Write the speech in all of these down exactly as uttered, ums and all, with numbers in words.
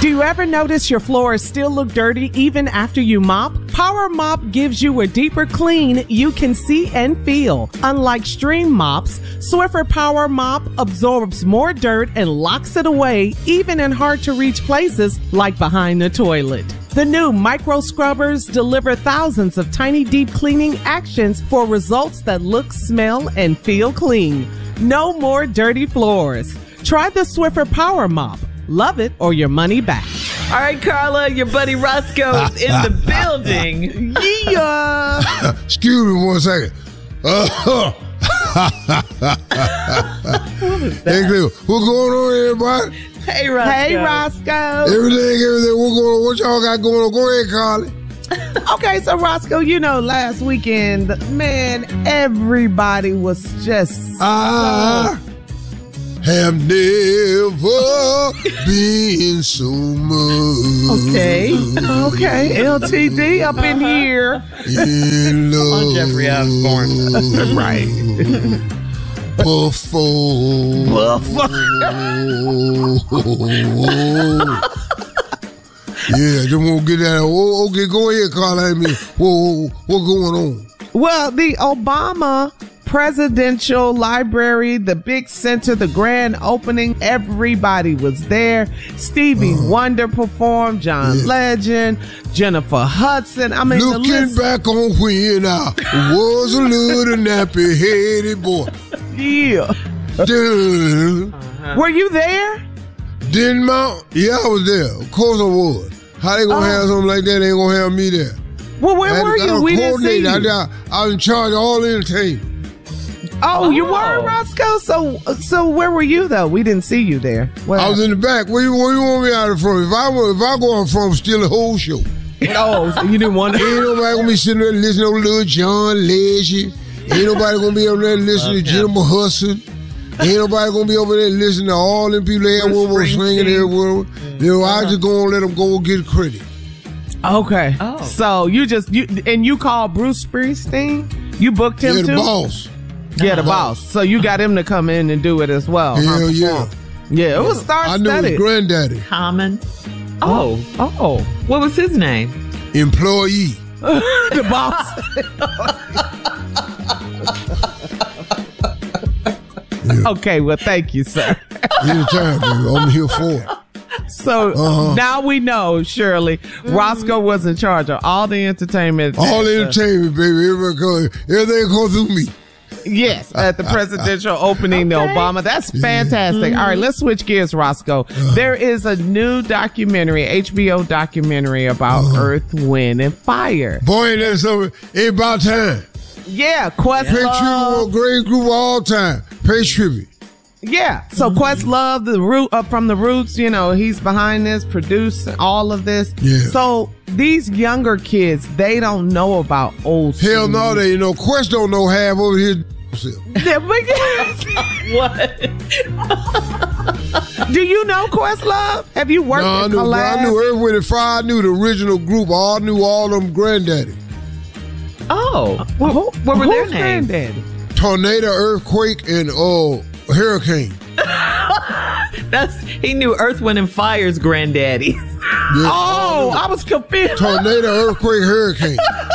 Do you ever notice your floors still look dirty even after you mop? Power Mop gives you a deeper clean you can see and feel. Unlike stream mops, Swiffer Power Mop absorbs more dirt and locks it away even in hard-to-reach places like behind the toilet. The new micro scrubbers deliver thousands of tiny deep cleaning actions for results that look, smell, and feel clean. No more dirty floors. Try the Swiffer Power Mop. Love it or your money back. All right, Carla, your buddy Roscoe's in the building. Yeah. Excuse me one second. Uh, What was that? hey, what's going on, everybody? Hey, Roscoe. Hey, Roscoe. Everything, everything. What's going on? What y'all got going on? Go ahead, Carly. Okay, so Roscoe, you know, last weekend, man, everybody was just I have never been so much. okay. Okay, L T D up in here. In love. On Jeffrey Osborne. Right. Before. Yeah, just won't get that. Oh, okay, go ahead, Carla. I mean, whoa, whoa, what's going on? Well, the Obama Presidential Library, the big center, the grand opening, everybody was there. Stevie uh, Wonder performed, John yeah. Legend, Jennifer Hudson. I mean, looking the list... back on when I was a little nappy-headed boy. Yeah. uh-huh. Were you there? Didn't Mount? Yeah, I was there. Of course I was. How they gonna uh, have something like that? They ain't gonna have me there. Well, where I, were I, you? I We didn't see you. I, I, I was in charge of all the entertainment. Oh, oh, you were, Roscoe? So so where were you, though? We didn't see you there. What I was in the back. Where you, where you want me out of from? If I, if I go out from, steal the whole show. Oh, so you didn't want to? Ain't nobody gonna be sitting there listening to little John Legend. Ain't nobody gonna be over there listening to Jennifer Hudson. Ain't nobody gonna be over there listening to all them people that were singing everywhere. You know, I just gonna let them go get credit. Okay. Oh. So you just, you and you called Bruce Springsteen? You booked him yeah, the too? boss. Yeah, the boss. So you got him to come in and do it as well. Hell huh? yeah. Yeah, it was star I knew his granddaddy. Common. Oh. Oh. What was his name? Employee. The boss. Yeah. Okay, well, thank you, sir. Anytime, baby. I'm here for it. So uh-huh. now we know, Shirley, Roscoe was in charge of all the entertainment. All the entertainment, baby. Everything goes, everything goes through me. Yes, at the presidential opening, okay. The Obama. That's fantastic. Yeah. All right, let's switch gears, Roscoe. Uh, there is a new documentary, H B O documentary about uh, Earth, Wind, and Fire. Boy, that's something. It's about time. Yeah, Questlove. Pay tribute, a great group of all time. Pay tribute. Yeah, so mm-hmm. Questlove, the root up uh, from the Roots, you know, he's behind this, produced all of this. Yeah. So these younger kids, they don't know about old school. Hell no, they you know. Quest don't know half over his. What? Do you know Questlove? Have you worked no, with I knew, collab? I knew Earth, Wind and Fire. I knew the original group. I all knew all them granddaddy. Oh, what, what were their names? Granddaddy? Tornado, earthquake, and oh, hurricane. That's he knew Earth, Wind, and Fire's granddaddy. Yeah. Oh, I was confused. Tornado, earthquake, hurricane.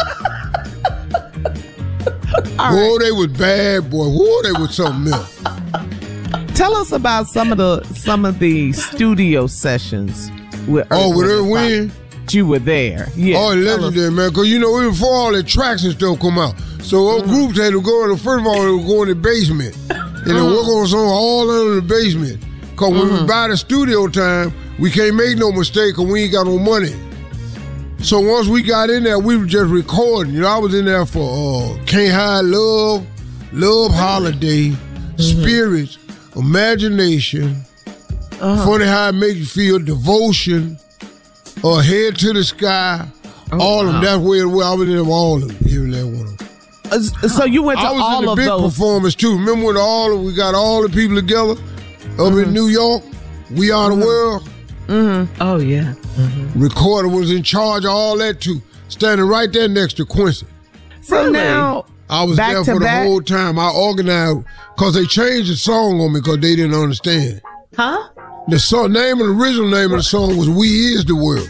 Whoa, right. They was bad, boy. Whoa, they was something else. Tell us about some of the some of the studio sessions with Earth, oh, with Earth, Wind. You were there. Yeah. Oh, legendary, man. Because, you know, even before all the tracks and stuff come out. So, all mm-hmm. groups had to go in the first of all, they would go in the basement. And mm-hmm. they work on songs all under the basement. Because mm-hmm. when we buy the studio time, we can't make no mistake because we ain't got no money. So, once we got in there, we were just recording. You know, I was in there for uh, Can't Hide Love, Love Holiday, mm-hmm. Spirits, Imagination, uh-huh. Funny How It Makes You Feel, Devotion, or uh, Head to the Sky, oh, all of them. Wow. That's where, where I was in all of them. Here, that one. Uh, so you went to all of those. I was in the big those. performance too. Remember when all of, we got all the people together up mm-hmm. in New York? We Are mm-hmm. the World. Mm-hmm. Oh yeah. Mm-hmm. Recorder was in charge of all that too, standing right there next to Quincy. So really? Now I was there for the back? whole time. I organized because they changed the song on me because they didn't understand. Huh? The song name and the original name of the song was "We Is the World."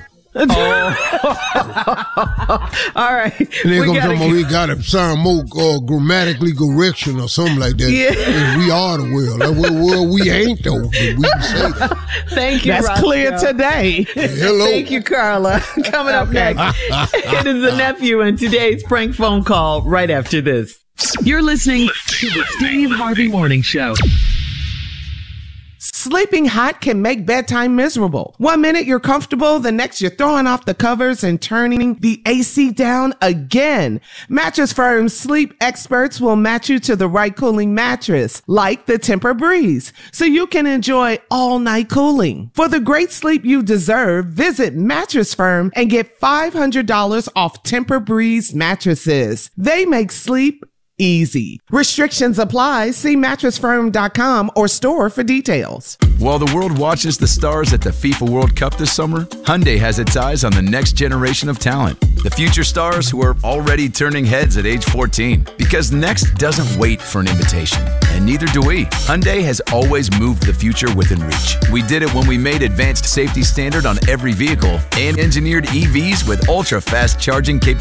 Oh. All right. And then come talking about we got to sound more uh, grammatically correction or something like that. Yeah. And we are the world. Like, well, well, we ain't though, but we can say that. Thank you, That's Roscoe. clear today. Hello. Thank you, Carla. Coming up next, it is the nephew and today's prank phone call right after this. You're listening to the Steve Harvey Morning Show. Sleeping hot can make bedtime miserable. One minute you're comfortable, the next you're throwing off the covers and turning the A C down again. Mattress Firm's sleep experts will match you to the right cooling mattress, like the Tempur-Breeze, so you can enjoy all-night cooling. For the great sleep you deserve, visit Mattress Firm and get five hundred dollars off Tempur-Breeze mattresses. They make sleep easy. Restrictions apply. See mattress firm dot com or store for details. While the world watches the stars at the FIFA World Cup this summer, Hyundai has its eyes on the next generation of talent. The future stars who are already turning heads at age fourteen. Because next doesn't wait for an invitation. And neither do we. Hyundai has always moved the future within reach. We did it when we made advanced safety standard on every vehicle and engineered E Vs with ultra-fast charging capabilities.